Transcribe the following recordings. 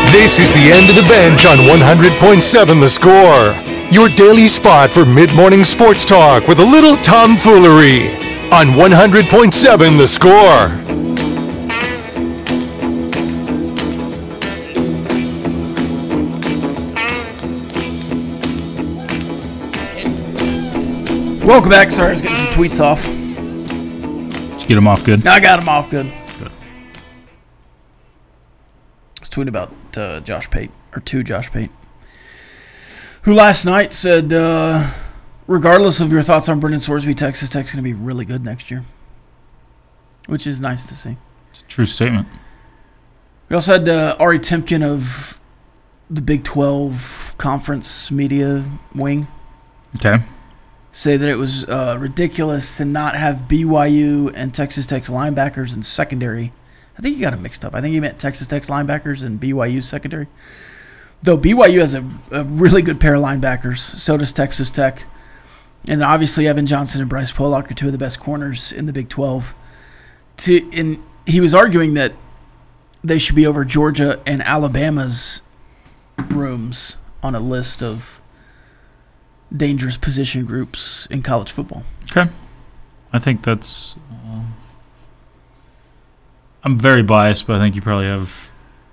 This is the end of the bench on 100.7 The Score. Your daily spot for mid-morning sports talk with a little tomfoolery on 100.7 The Score. Welcome back. Sorry, I was getting some tweets off. Did you get them off good? I got them off good. Good. I was tweeting about Josh Pate, or to Josh Pate, who last night said, regardless of your thoughts on Brendan Sorsby, Texas Tech's going to be really good next year, which is nice to see. It's a true statement. We also had Ari Timken of the Big 12 Conference Media Wing Okay. say that it was ridiculous to not have BYU and Texas Tech's linebackers in secondary. I think he got it mixed up. I think he meant Texas Tech's linebackers and BYU's secondary. Though BYU has a really good pair of linebackers, so does Texas Tech. And obviously Evan Johnson and Bryce Pollock are two of the best corners in the Big 12. And he was arguing that they should be over Georgia and Alabama's rooms on a list of dangerous position groups in college football. Okay. I think that's... I'm very biased, but I think you probably have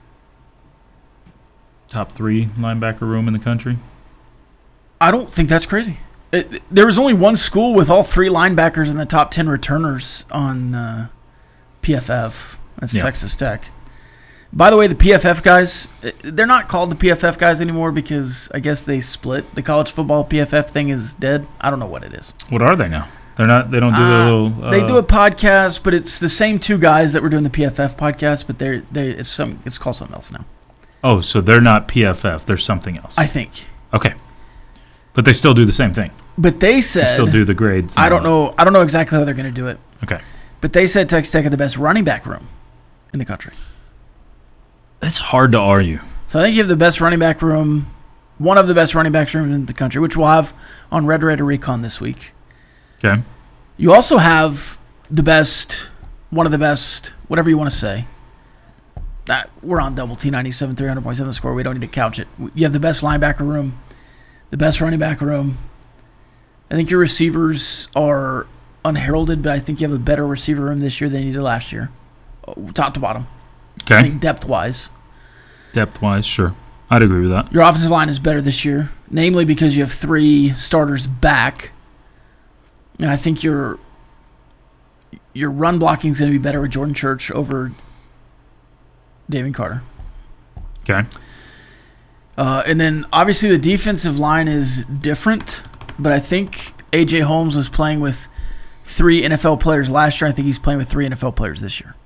top 3 linebacker room in the country. I don't think that's crazy. There was only one school with all 3 linebackers in the top 10 returners on PFF. That's Texas Tech. By the way, the PFF guys, they're not called the PFF guys anymore because I guess they split. The college football PFF thing is dead. I don't know what it is. What are they now? They're not. They don't do the little. They do a podcast, but it's the same 2 guys that were doing the PFF podcast, but it's called something else now. Oh, so they're not PFF. They're something else. I think. Okay, but they still do the same thing. But they said They still do the grades. I don't know. I don't know exactly how they're going to do it. Okay, but they said Texas Tech had the best running back room in the country. it's hard to argue. So I think you have the best running back room, one of the best running back rooms in the country, which we'll have on Red Raider Recon this week. Okay. You also have the best, one of the best, whatever you want to say. We're on Double T 97, 300.7 The Score. We don't need to couch it. You have the best linebacker room, the best running back room. I think your receivers are unheralded, but I think you have a better receiver room this year than you did last year, top to bottom. Okay. I think depth-wise. Depth-wise, sure. I'd agree with that. Your offensive line is better this year, namely because you have 3 starters back. And I think your run blocking is going to be better with Jordan Church over David Carter. Okay. And then, obviously, the defensive line is different, but I think A.J. Holmes was playing with 3 NFL players last year. I think he's playing with 3 NFL players this year.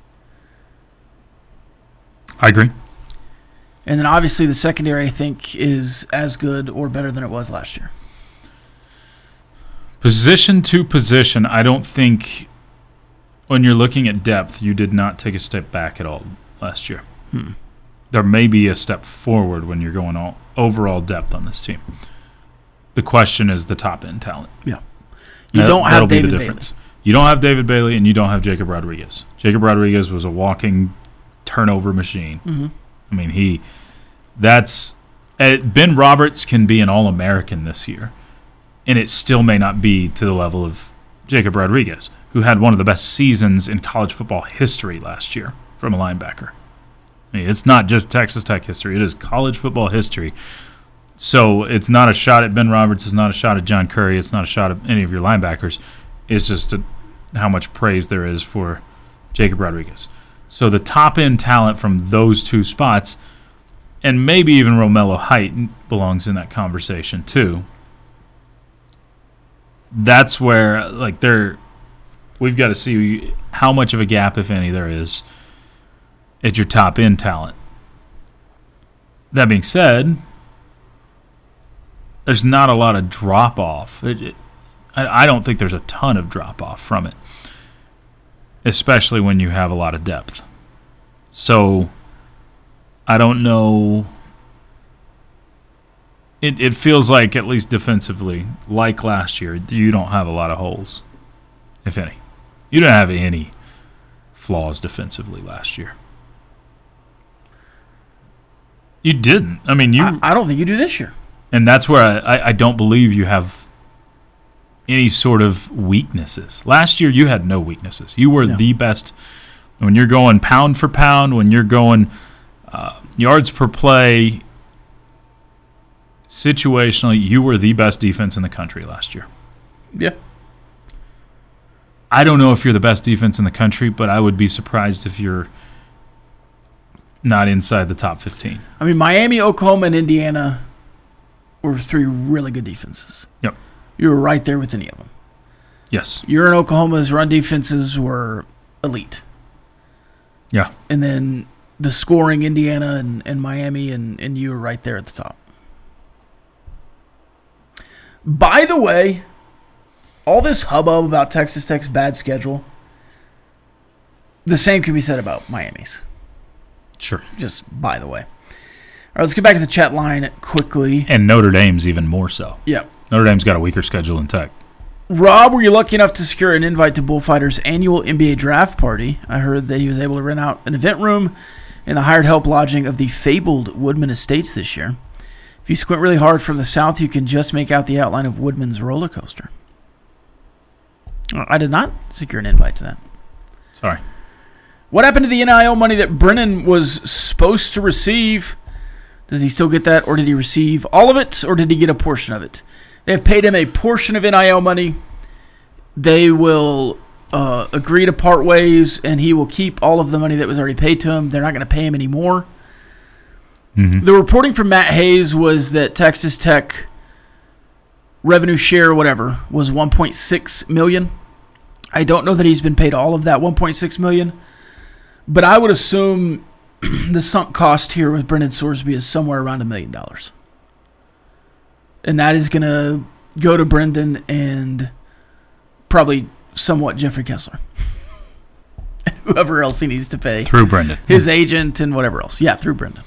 I agree. And then, obviously, the secondary, I think, is as good or better than it was last year. Position to position, I don't think when you're looking at depth, you did not take a step back at all last year. There may be a step forward when you're going all overall depth on this team. The question is the top-end talent. Yeah. You don't have David Bailey. You don't have David Bailey, and you don't have Jacob Rodriguez. Jacob Rodriguez was a walking turnover machine. Mm-hmm. I mean, Ben Roberts can be an All-American this year, and it still may not be to the level of Jacob Rodriguez, who had one of the best seasons in college football history last year from a linebacker. I mean, it's not just Texas Tech history. It is college football history. So it's not a shot at Ben Roberts. It's not a shot at John Curry. It's not a shot at any of your linebackers. It's just how much praise there is for Jacob Rodriguez. So the top-end talent from those 2 spots, and maybe even Romello Height belongs in that conversation too. That's where we've got to see how much of a gap, if any, there is at your top-end talent. That being said, there's not a lot of drop-off. I don't think there's a ton of drop-off from it, especially when you have a lot of depth. So I don't know. It feels like, at least defensively, like last year, you don't have a lot of holes, if any. You don't have any flaws defensively last year. You didn't. I mean, I don't think you do this year. And that's where I don't believe you have any sort of weaknesses. Last year, you had no weaknesses. You were the best. When you're going pound for pound, when you're going yards per play, situationally, you were the best defense in the country last year. Yeah. I don't know if you're the best defense in the country, but I would be surprised if you're not inside the top 15. I mean, Miami, Oklahoma, and Indiana were 3 really good defenses. Yep. You were right there with any of them. Yes. Your and Oklahoma's run defenses were elite. Yeah. And then the scoring, Indiana and Miami, and you were right there at the top. By the way, all this hubbub about Texas Tech's bad schedule, the same can be said about Miami's. Sure. Just by the way. All right, let's get back to the chat line quickly. And Notre Dame's even more so. Yeah. Notre Dame's got a weaker schedule than Tech. Rob, were you lucky enough to secure an invite to Bullfighter's annual NBA draft party? I heard that he was able to rent out an event room in the hired help lodging of the fabled Woodman Estates this year. If you squint really hard from the south, you can just make out the outline of Woodman's roller coaster. I did not secure an invite to that. Sorry. What happened to the NIL money that Brennan was supposed to receive? Does he still get that, or did he receive all of it, or did he get a portion of it? They have paid him a portion of NIL money. They will agree to part ways, and he will keep all of the money that was already paid to him. They're not going to pay him anymore. Mm-hmm. The reporting from Matt Hayes was that Texas Tech revenue share, whatever, was $1.6 million. I don't know that he's been paid all of that $1.6 million, but I would assume the sunk cost here with Brendan Sorsby is somewhere around $1 million. And that is going to go to Brendan and probably somewhat Jeffrey Kessler. Whoever else he needs to pay. Through Brendan. His agent and whatever else. Yeah, through Brendan.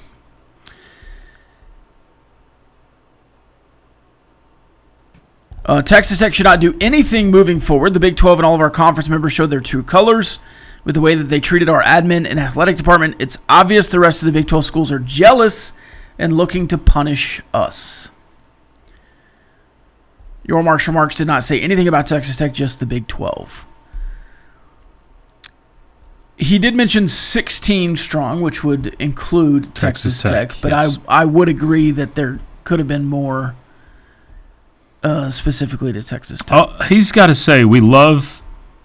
Texas Tech should not do anything moving forward. The Big 12 and all of our conference members showed their true colors with the way that they treated our admin and athletic department. It's obvious the rest of the Big 12 schools are jealous and looking to punish us. Your Mark's remarks did not say anything about Texas Tech, just the Big 12. He did mention 16 strong, which would include Texas Tech, but yes. I would agree that there could have been more specifically to Texas Tech. He's got to say, we love,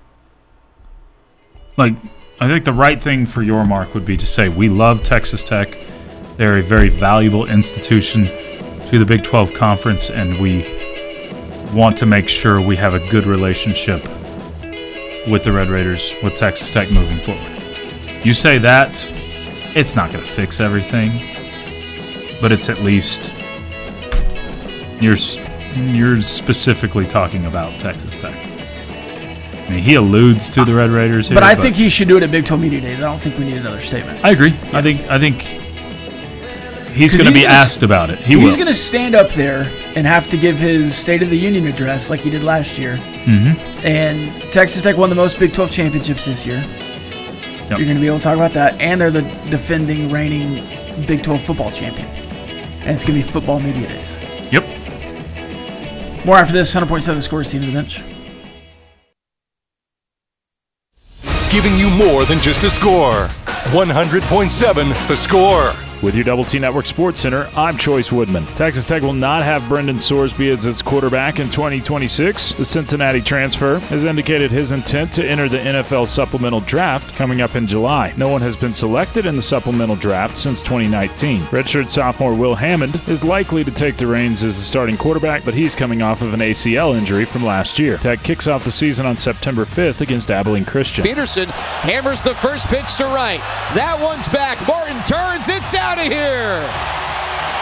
I think the right thing for your Mark would be to say, we love Texas Tech. They're a very valuable institution to the Big 12 Conference, and we want to make sure we have a good relationship with the Red Raiders, with Texas Tech moving forward. You say that, it's not going to fix everything, but it's at least you're specifically talking about Texas Tech. I mean, he alludes to the Red Raiders here, but I think he should do it at Big 12 Media Days. I don't think we need another statement. I agree. Yeah. I think he's going to be asked about it. He's going to stand up there and have to give his State of the Union address like he did last year. Mm-hmm. And Texas Tech won the most Big 12 championships this year. Yep. You're going to be able to talk about that. And they're the defending, reigning Big 12 football champion. And it's going to be Football Media Days. Yep. More after this. 100.7 The Score, Team of the Bench. Giving you more than just the score. 100.7 The Score. With your Double T Network Sports Center, I'm Choice Woodman. Texas Tech will not have Brendan Sorsby as its quarterback in 2026. The Cincinnati transfer has indicated his intent to enter the NFL supplemental draft coming up in July. No one has been selected in the supplemental draft since 2019. Redshirt sophomore Will Hammond is likely to take the reins as the starting quarterback, but he's coming off of an ACL injury from last year. Tech kicks off the season on September 5th against Abilene Christian. Peterson hammers the first pitch to right. That one's back. Martin turns. It's out of here.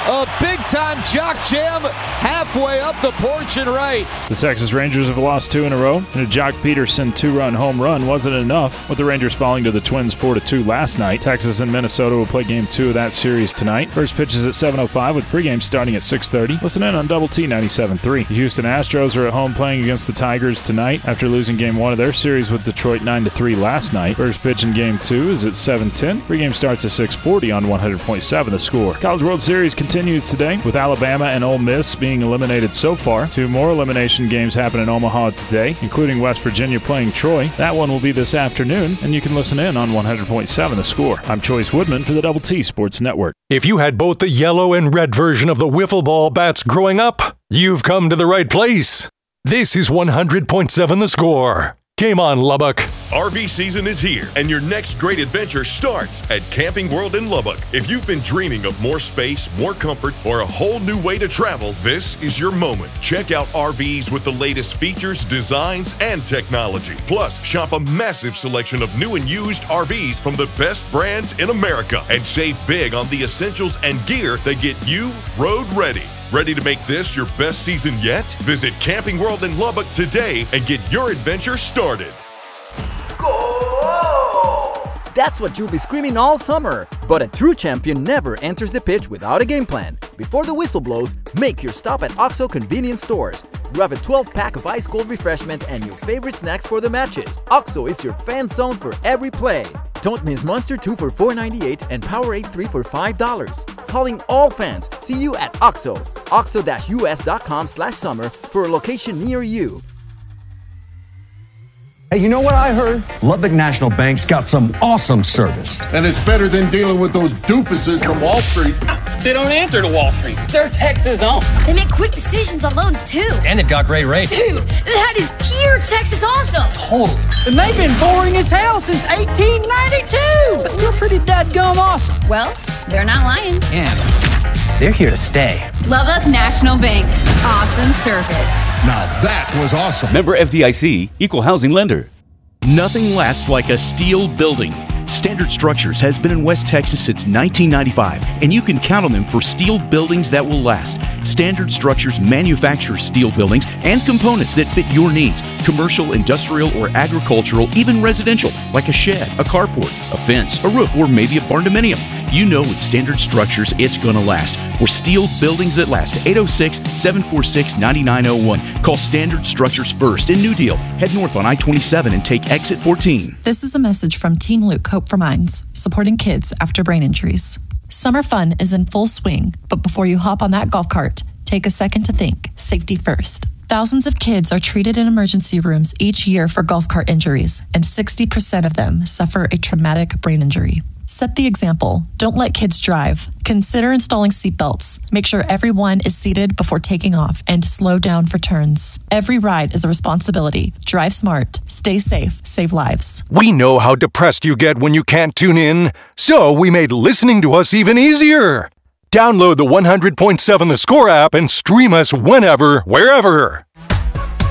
A big-time jock jam halfway up the porch and right. The Texas Rangers have lost 2 in a row, and a Jock Peterson 2-run home run wasn't enough, with the Rangers falling to the Twins 4-2 last night. Texas and Minnesota will play Game 2 of that series tonight. First pitch is at 7:05 with pregame starting at 6:30. Listen in on Double T 97.3. The Houston Astros are at home playing against the Tigers tonight after losing Game 1 of their series with Detroit 9-3 last night. First pitch in Game 2 is at 7:10. Pregame starts at 6:40 on 100.7 The Score. College World Series continues today, with Alabama and Ole Miss being eliminated so far. 2 more elimination games happen in Omaha today, including West Virginia playing Troy. That one will be this afternoon, and you can listen in on 100.7 The Score. I'm Choice Woodman for the Double T Sports Network. If you had both the yellow and red version of the wiffle ball bats growing up, you've come to the right place. This is 100.7 The Score. Game on, Lubbock. RV season is here, and your next great adventure starts at Camping World in Lubbock. If you've been dreaming of more space, more comfort, or a whole new way to travel, this is your moment. Check out RVs with the latest features, designs, and technology. Plus, shop a massive selection of new and used RVs from the best brands in America, and save big on the essentials and gear that get you road ready. Ready to make this your best season yet? Visit Camping World in Lubbock today and get your adventure started. That's what you'll be screaming all summer. But a true champion never enters the pitch without a game plan. Before the whistle blows, make your stop at OXXO convenience stores. Grab a 12-pack of ice-cold refreshment and your favorite snacks for the matches. OXXO is your fan zone for every play. Don't miss Monster 2 for $4.98 and Powerade 3 for $5. Calling all fans. See you at OXXO. OXXO-US.com/summer for a location near you. Hey, you know what I heard? Lubbock National Bank's got some awesome service. And it's better than dealing with those doofuses from Wall Street. They don't answer to Wall Street. They're Texas owned. They make quick decisions on loans, too. And they've got great rates. Dude, that is pure Texas awesome. Totally. And they've been boring as hell since 1892. But still pretty dadgum awesome. Well, they're not lying. And they're here to stay. Lubbock National Bank. Awesome service. Now that was awesome. Member FDIC, Equal Housing Lender. Nothing lasts like a steel building. Standard Structures has been in West Texas since 1995, and you can count on them for steel buildings that will last. Standard Structures manufactures steel buildings and components that fit your needs. Commercial, industrial, or agricultural, even residential, like a shed, a carport, a fence, a roof, or maybe a barn-dominium. You know with Standard Structures it's gonna last. For steel buildings that last, 806-746-9901. Call Standard Structures first in New Deal. Head north on I-27 and take exit 14. This is a message from Team Luke Hope for Minds, supporting kids after brain injuries. Summer fun is in full swing, but before you hop on that golf cart, take a second to think. Safety first. Thousands of kids are treated in emergency rooms each year for golf cart injuries, and 60% of them suffer a traumatic brain injury. Set the example. Don't let kids drive. Consider installing seatbelts. Make sure everyone is seated before taking off and slow down for turns. Every ride is a responsibility. Drive smart. Stay safe. Save lives. We know how depressed you get when you can't tune in, so we made listening to us even easier. Download the 100.7 The Score app and stream us whenever, wherever.